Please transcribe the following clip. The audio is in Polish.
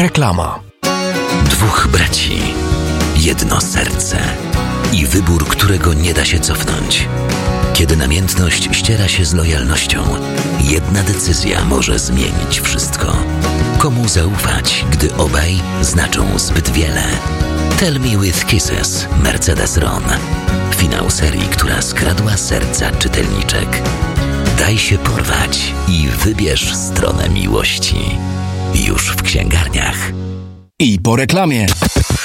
Reklama. Dwóch braci, jedno serce i wybór, którego nie da się cofnąć. Kiedy namiętność ściera się z lojalnością, jedna decyzja może zmienić wszystko. Komu zaufać, gdy obaj znaczą zbyt wiele? Tell Me With Kisses, Mercedes Ron. Finał serii, która skradła serca czytelniczek. Daj się porwać i wybierz stronę miłości. Już w księgarniach. I po reklamie.